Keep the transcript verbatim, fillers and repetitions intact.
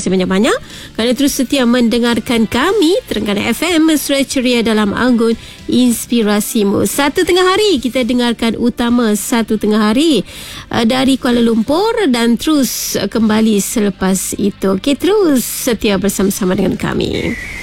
kasih banyak-banyak kerana terus setia mendengarkan kami Terengganu F M, Mesra Ceria dalam Anggun Inspirasimu. Satu tengah hari kita dengarkan utama satu tengah hari uh, dari Kuala Lumpur dan terus uh, kembali selepas itu. Okey, terus setia bersama-sama dengan kami.